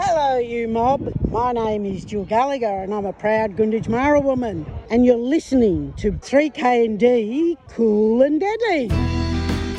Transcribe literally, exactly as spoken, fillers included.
Hello, you mob. My name is Jill Gallagher and I'm a proud Gunditj Mara woman. And you're listening to three K and D Cool and Deadly.